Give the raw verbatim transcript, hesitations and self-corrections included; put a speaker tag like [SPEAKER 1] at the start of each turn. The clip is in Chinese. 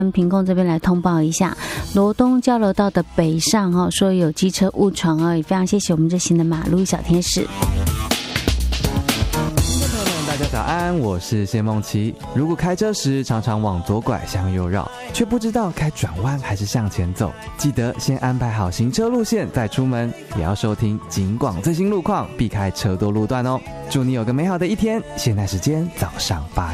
[SPEAKER 1] 屏控这边来通报一下，罗东交流道的北上哦，说有机车误闯哦，也非常谢谢我们热心的马路小天使。
[SPEAKER 2] 大家早安，我是谢梦琪。如果开车时常常往左拐向右绕，却不知道该转弯还是向前走，记得先安排好行车路线再出门，也要收听警广最新路况，避开车多路段哦。祝你有个美好的一天。现在时间早上八